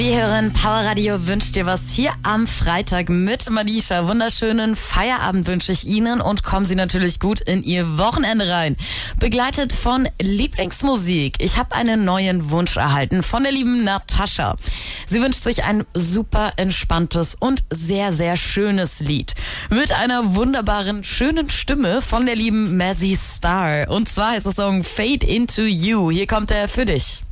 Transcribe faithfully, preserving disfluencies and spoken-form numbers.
Die Hörerin Power Radio wünscht dir was hier am Freitag mit Manisha. Wunderschönen Feierabend wünsche ich Ihnen und kommen Sie natürlich gut in Ihr Wochenende rein. Begleitet von Lieblingsmusik. Ich habe einen neuen Wunsch erhalten von der lieben Natascha. Sie wünscht sich ein super entspanntes und sehr, sehr schönes Lied. Mit einer wunderbaren, schönen Stimme von der lieben Mazzy Star. Und zwar ist der Song Fade Into You. Hier kommt er für dich.